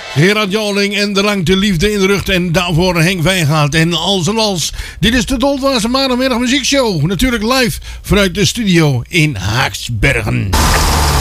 Gerard Joling en Drank de Liefde in de Rug. En daarvoor Henk Wijngaard en Als en Als. Dit is de Dolfwaarse maandagmiddag muziekshow. Natuurlijk live vanuit de studio in Haaksbergen.